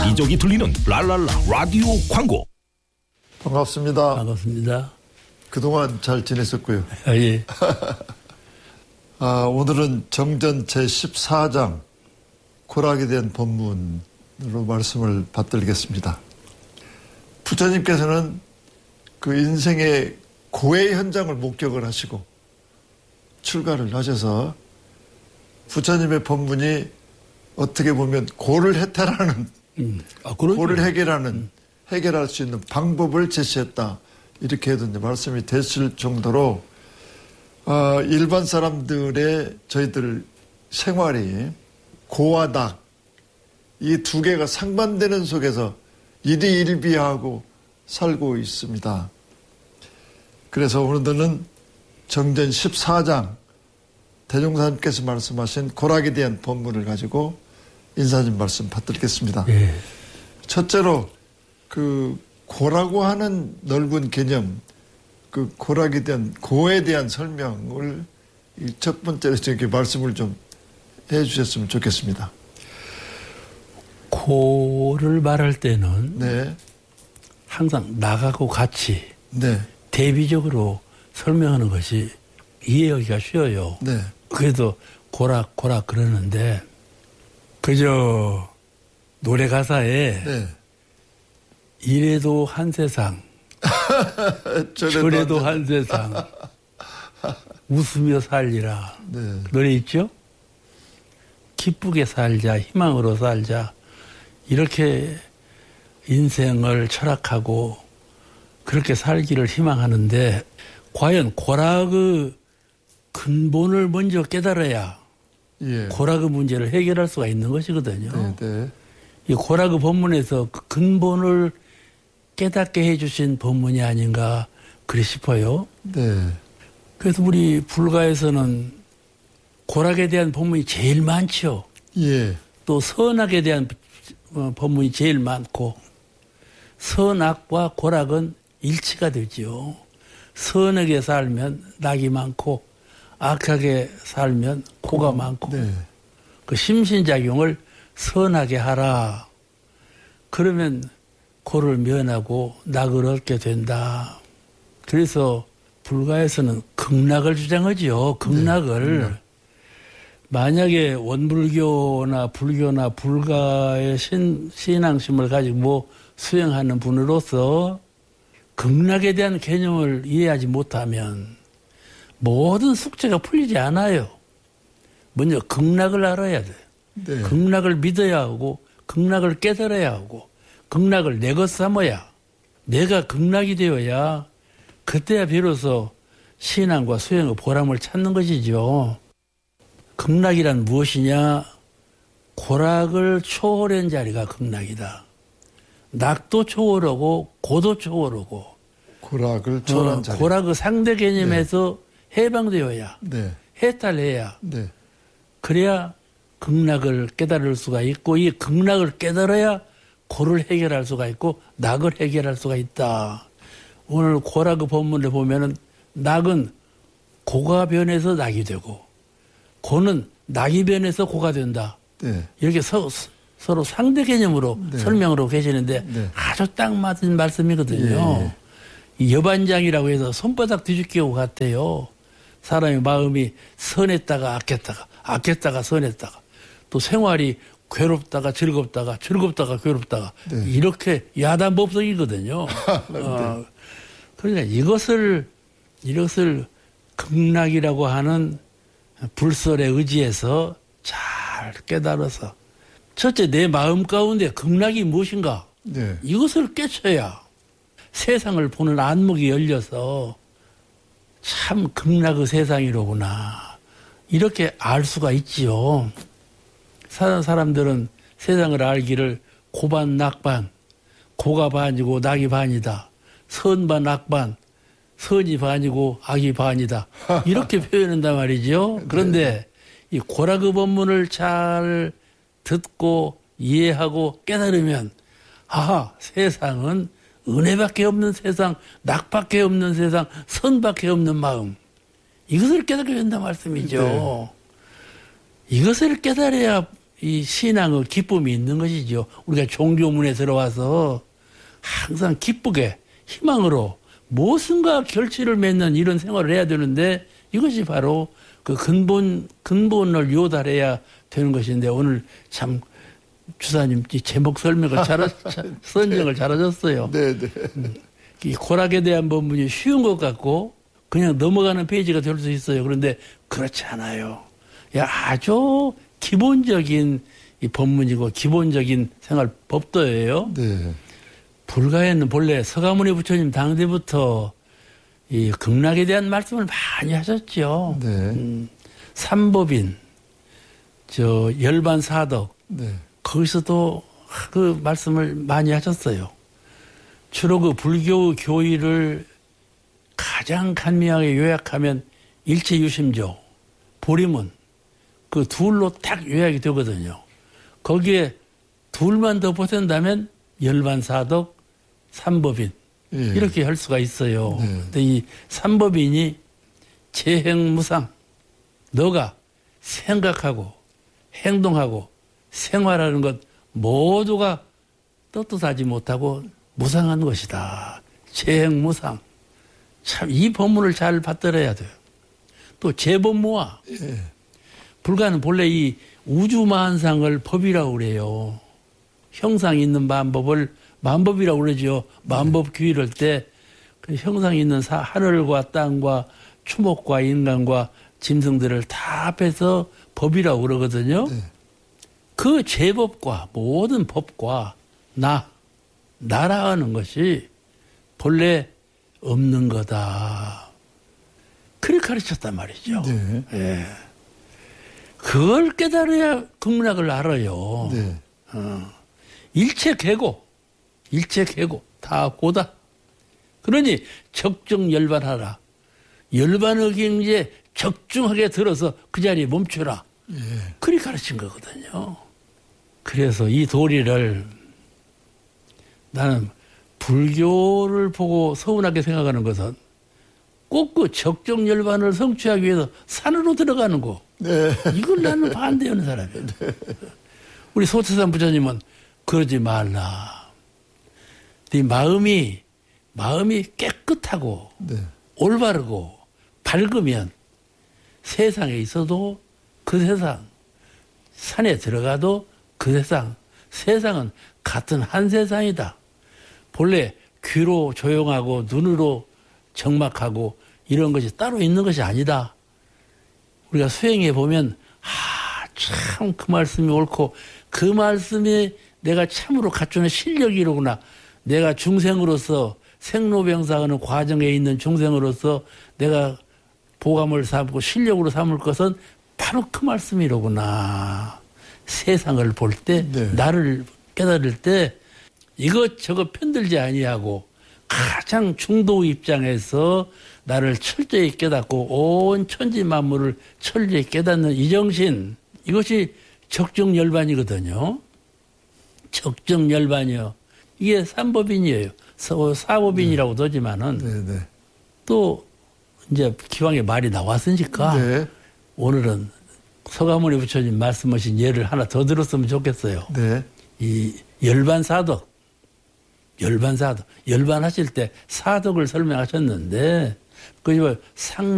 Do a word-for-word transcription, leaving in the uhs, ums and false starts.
여기저기 들리는 랄랄라 라디오 광고. 반갑습니다. 반갑습니다. 그동안 잘 지냈었고요. 아, 예. 아, 오늘은 정전 제십사 장 고락에 대한 본문으로 말씀을 받들겠습니다. 부처님께서는 그 인생의 고해 현장을 목격을 하시고 출가를 하셔서 부처님의 본문이 어떻게 보면 고를 해탈하는 음. 아, 고를 해결하는 음. 해결할 수 있는 방법을 제시했다. 이렇게 해도 말씀이 됐을 정도로 어, 일반 사람들의 저희들 생활이 고와 낙 이 두 개가 상반되는 속에서 일희일비하고 살고 있습니다. 그래서 오늘은 정전 십사 장 대종사님께서 말씀하신 고락에 대한 본문을 가지고 인사님 말씀 받들겠습니다. 예. 첫째로 그 고라고 하는 넓은 개념, 그 고락에 대한 고에 대한 설명을 첫 번째로 이렇게 말씀을 좀 해주셨으면 좋겠습니다. 고를 말할 때는 네, 항상 나하고 같이 네, 대비적으로 설명하는 것이 이해하기가 쉬워요. 네, 그래도 고락 고락 그러는데 그저 노래 가사에 네. 이래도 한 세상 저래도 한 세상 웃으며 살리라. 네. 노래 있죠? 기쁘게 살자, 희망으로 살자. 이렇게 인생을 철학하고 그렇게 살기를 희망하는데 과연 고락의 근본을 먼저 깨달아야 예. 고락의 문제를 해결할 수가 있는 것이거든요. 네, 네. 이 고락의 본문에서 그 근본을 깨닫게 해주신 본문이 아닌가 그리 싶어요. 네. 그래서 우리 불가에서는 고락에 대한 본문이 제일 많죠. 예. 또 선악에 대한 본문이 제일 많고 선악과 고락은 일치가 되죠. 선하게 살면 낙이 많고 악하게 살면 고가 많고 네. 그 심신작용을 선하게 하라. 그러면 고를 면하고 낙을 얻게 된다. 그래서 불가에서는 극락을 주장하지요. 극락을. 네, 만약에 원불교나 불교나 불가의 신, 신앙심을 가지고 수행하는 분으로서 극락에 대한 개념을 이해하지 못하면 모든 숙제가 풀리지 않아요. 먼저 극락을 알아야 돼요. 네. 극락을 믿어야 하고 극락을 깨달아야 하고 극락을 내 것 삼아야 내가 극락이 되어야 그때야 비로소 신앙과 수행의 보람을 찾는 것이죠. 극락이란 무엇이냐? 고락을 초월한 자리가 극락이다. 낙도 초월하고 고도 초월하고 고락을 초월한 어, 자리. 고락의 상대 개념에서 네. 해방되어야 네. 해탈해야 네. 그래야 극락을 깨달을 수가 있고 이 극락을 깨달아야 고를 해결할 수가 있고 낙을 해결할 수가 있다. 오늘 고락의 본문을 보면은 낙은 고가 변해서 낙이 되고 고는 낙이 변해서 고가 된다. 네. 이렇게 서, 서로 상대 개념으로 네. 설명을 하고 계시는데 네. 아주 딱 맞은 말씀이거든요. 예, 예. 이 여반장이라고 해서 손바닥 뒤집기하고 같아요. 사람의 마음이 선했다가 악했다가 악했다가 선했다가 또 생활이 괴롭다가 즐겁다가 즐겁다가 괴롭다가 네. 이렇게 야단법석이거든요. 네. 어, 그러니까 이것을 이것을 극락이라고 하는 불설에 의지해서 잘 깨달아서 첫째 내 마음 가운데 극락이 무엇인가 네. 이것을 깨쳐야 세상을 보는 안목이 열려서 참 극락의 세상이로구나 이렇게 알 수가 있지요. 사는 사람들은 세상을 알기를 고반 낙반 고가 반이고 낙이 반이다. 선반 악반 선이 반이고 악이 반이다. 이렇게 표현한단 말이죠. 그런데 이 고락의 본문을 잘 듣고 이해하고 깨달으면 아하 세상은 은혜밖에 없는 세상, 낙밖에 없는 세상, 선밖에 없는 마음 이것을 깨닫게 된다 말씀이죠. 네. 이것을 깨달아야 이 신앙의 기쁨이 있는 것이죠. 우리가 종교문에 들어와서 항상 기쁘게 희망으로 무엇인가 결실을 맺는 이런 생활을 해야 되는데 이것이 바로 그 근본, 근본을 요달해야 되는 것인데 오늘 참 주사님 제목 설명을 잘, 선정을 잘하셨어요. 네, 네. 음, 이 고락에 대한 본문이 쉬운 것 같고 그냥 넘어가는 페이지가 될 수 있어요. 그런데 그렇지 않아요. 야, 아주 기본적인 이 법문이고 기본적인 생활 법도예요. 네. 불가에는 본래 서가모니 부처님 당대부터 이 극락에 대한 말씀을 많이 하셨죠. 네. 음, 삼법인, 저 열반사덕, 네. 거기서도 그 말씀을 많이 하셨어요. 주로 그 불교 교의를 가장 간미하게 요약하면 일체유심조, 보리문 그 둘로 딱 요약이 되거든요. 거기에 둘만 더 보탠다면 열반사덕, 삼법인 예. 이렇게 할 수가 있어요. 네. 근데 이 삼법인이 재행무상, 너가 생각하고 행동하고 생활하는 것 모두가 떳떳하지 못하고 무상한 것이다. 재행무상. 참 이 법문을 잘 받들어야 돼요. 또 재법무화. 예. 불가는 본래 이 우주만상을 법이라고 그래요. 형상이 있는 만법을 만법이라고 그러죠. 만법 규율할 때 그 형상이 있는 사, 하늘과 땅과 추목과 인간과 짐승들을 다 합해서 법이라고 그러거든요. 네. 그 제법과 모든 법과 나, 나라는 것이 본래 없는 거다. 그렇게 가르쳤단 말이죠. 네. 예. 그걸 깨달아야 극락을 알아요. 네. 어. 일체 개고, 일체 개고, 다 고다. 그러니 적정열반하라. 열반의 경지에 적중하게 들어서 그 자리에 멈춰라. 예. 그리 가르친 거거든요. 그래서 이 도리를 나는 불교를 보고 서운하게 생각하는 것은 꼭 그 적정열반을 성취하기 위해서 산으로 들어가는 거. 네. 이걸 나는 반대하는 사람이에요. 우리 소태산 부처님은 그러지 말라. 네 마음이 마음이 깨끗하고 네. 올바르고 밝으면 세상에 있어도 그 세상, 산에 들어가도 그 세상, 세상은 같은 한 세상이다. 본래 귀로 조용하고 눈으로 적막하고 이런 것이 따로 있는 것이 아니다. 우리가 수행해 보면 아, 참 그 말씀이 옳고 그 말씀이 내가 참으로 갖추는 실력이로구나. 내가 중생으로서 생로병사하는 과정에 있는 중생으로서 내가 보감을 삼고 실력으로 삼을 것은 바로 그 말씀이로구나. 세상을 볼 때, 네. 나를 깨달을 때 이것저것 편들지 아니하고 가장 중도 입장에서 나를 철저히 깨닫고 온 천지 만물을 철저히 깨닫는 이 정신, 이것이 적정열반이거든요. 적정열반이요. 이게 삼법인이에요. 사법인이라고도 하지만은 네. 네. 또 이제 기왕에 말이 나왔으니까 네. 오늘은 서가모니 부처님 말씀하신 예를 하나 더 들었으면 좋겠어요. 네. 이 열반사덕, 열반사덕, 열반하실 때 사덕을 설명하셨는데 그 상